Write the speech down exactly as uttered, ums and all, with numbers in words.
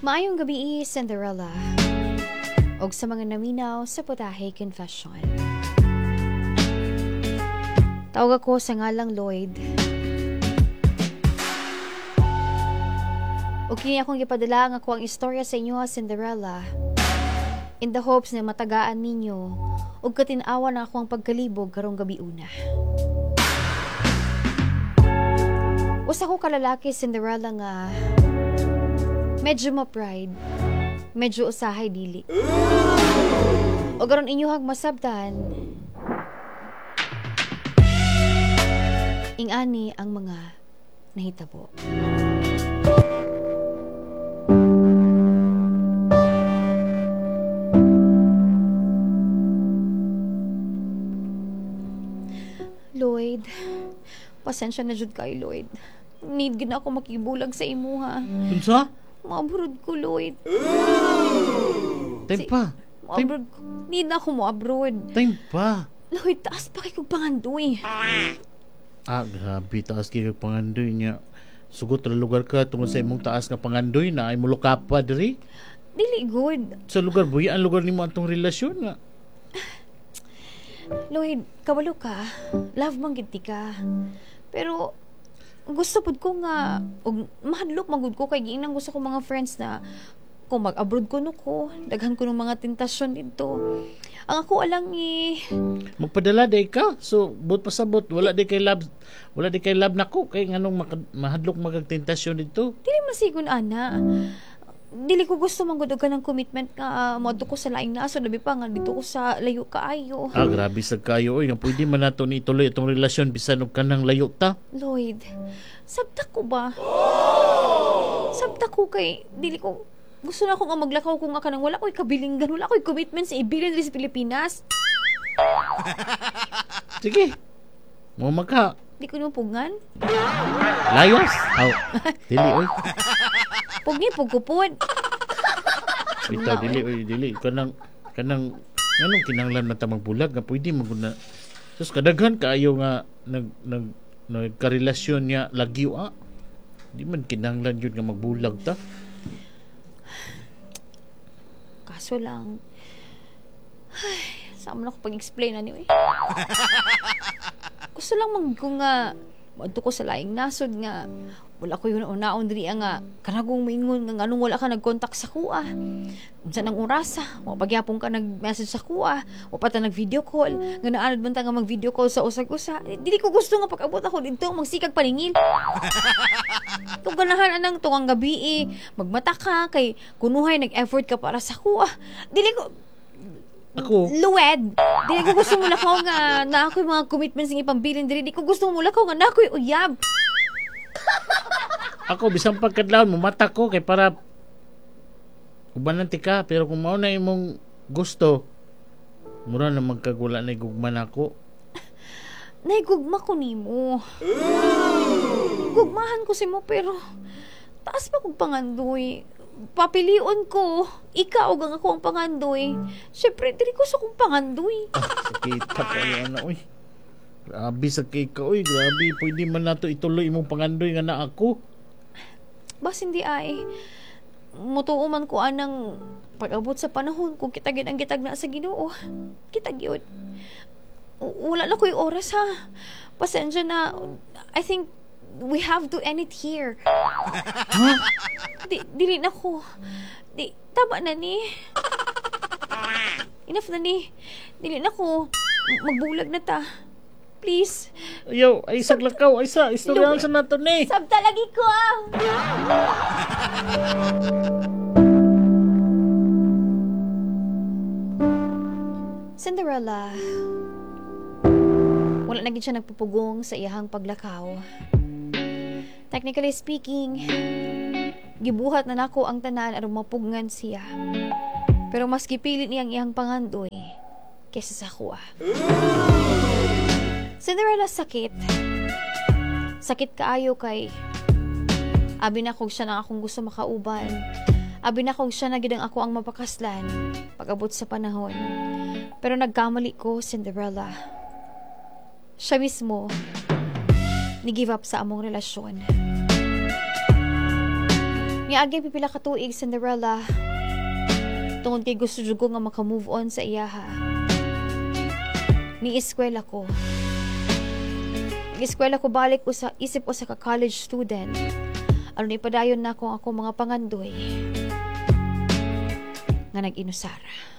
Maayong gabi, Cinderella. Og sa mga naminaw sa Putahe Confession. Tawag ako sa ngalang Lloyd. Og kini akong gipadala nga ako ang istorya sa inyo, Cinderella. In the hopes na matagaan ninyo og katinawa na ako ang pagkalibog karong gabi una. Usa ko kalalaki, Cinderella, nga medyo ma-pride, medyo usahay dili. O garon inyuhag masabtan, ingani ang mga nahitabo. Lloyd, pasensya na jud kay Lloyd. Need gina ako makibulag sa imo, ha. Unsa? Maabroad ko, Lloyd. Time pa. Maabroad ko. Need na ako mo-abroad. Time pa. Lloyd, taas pa kay kong pangandoy. Ah, grabe. Taas kayo pangandoy niya. Sugot na lugar ka tungkol sa imong taas nga pangandoy na ay mulukapa diri. Dili good. Sa lugar, buya ang lugar ni mo atong relasyon nga. Lloyd, kabalo ka. Love man gid ka. Pero gusto pud ko nga og mahadlok magud ko kay giinang gusto ko mga friends na kung mag-abroad ko no ko, daghan ko ng mga tentasyon dito. Ang ako alang i Magpadala day ka. So, but pasabot wala day kay love. Wala day kay love nako kay nganong maka- mahadlok magagtentasyon dito. dili masigon ana. Dili ko gusto manggod ka ng commitment nga uh, moadto ko sa laing naso, labi pa nga dito ko sa layo kaayo. Ah, grabe sa kayo oy, nga pwede man nato ni ituloy itong relasyon bisan og kanang layo ta. Lloyd, sabta ko ba? Sabta ko kay dili ko gusto na ako nga maglakaw kung nga kanang wala ko'y kabilinggan, wala ko'y commitment sa ibilin rin sa Pilipinas. Sige. Mo magka. Di ko nung pugan. Layas. Aw. Dili oy. Pugi, pugkupod. Bitaw dili oy, dili kanang kanang nganong kinahanglan man ta magbulag nga pwede maguna. Sus kadaghan kaayo nga nag nag nagkarelasyon niya lagyo ah. Di man kinahanglan yun nga magbulag ta. Kaso lang, ay, saan mo na ako pag-explain anyway. Gusto lang mag ko nga, madto ko sa laing nasod nga, wala ko yun unaon diri nga, kanagong maingon nga anong wala ka nag-contact sa kuha. Unsa nang orasa, wa pagyapon ka nag-message sa kuha, wa pa ta nag-video call, nga naanad man ta nga mag-video call sa usag-usa. Eh, dili ko gusto nga pag-abot ako dito, magsikag paningil. Kung ganahan anang tungang gabi eh, magmata ka, kay kunuhay nag-effort ka para sa kuha. Dili ko, Ako, Luwed, dili ko gusto mo lakaw nga na ako'y mga commitments ng ipambilin diri. Di ko gusto mo lakaw nga na ako'y uyab. ako bisan pagkadlawon mo mata ko kay para ubanan ti ka pero kung mao na imong gusto mura na magkagula na gugman ako. Naigugma ko nimo. Gugmahan ko si mo pero taas pa kong pangandoy. Papilion ko. Ikaw ang ako ang pangandoy. Siyempre, dili ko sa kong pangandoy. Ah, sakit pa kayo na, uy. Grabe sakit ka, uy. Grabe, pwede man nato ituloy imong pangandoy nga na ako. Bas hindi ay. Mutuo man ko anang pag-abot sa panahon kung kitagin ang gitag na sa Ginoo. Kitag yun. Wala na ko yung oras, ha. Pasensya na. I think we have to end it here. Ha? Di, dili na ko. Di, tama na ni. Enough na ni. Dili na ko. Magbulag na ta. Please. Yo, ay saglakaw, ay sa, istoryahan sa nato ni. Sabta lagi ko, ah. Cinderella. Wala na gid siya nagpupugong sa iyahang paglakaw. Technically speaking, gibuhat na nako ang tanan aron mapugngan siya. Pero mas gipilit niyang iyang pangandoy kaysa sa kuha. Cinderella sakit. Sakit kaayo kay abi na kog siya na akong gusto makauban. Abi na kog siya na gid ang ako ang mapakaslan pag-abot sa panahon. Pero nagkamali ko, Cinderella. Siya mismo ni-give up sa among relasyon. Niagi pipila ka tuig, Cinderella. Tungod kay gusto jud ko nga maka-move on sa iyaha. Ni eskwela ko. Nag-eskwela ko balik ko sa isip ko sa ka-college student. Ano ni padayon na akong ako mga pangandoy nga nag-inusara.